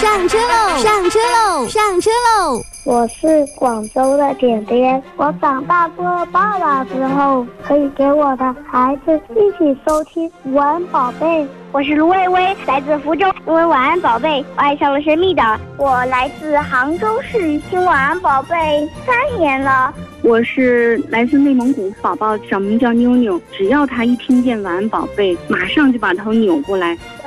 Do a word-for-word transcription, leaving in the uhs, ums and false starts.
上车喽！上车喽！上车喽！ 我是广州的点点，我长大做爸爸之后，可以给我的孩子一起收听晚安宝贝。 我是卢薇薇，来自福州，因为晚安宝贝，我爱上了神秘的。 我来自杭州市，听晚安宝贝三年了。 我是来自内蒙古，宝宝小名叫妞妞，只要他一听见晚安宝贝，马上就把头扭过来。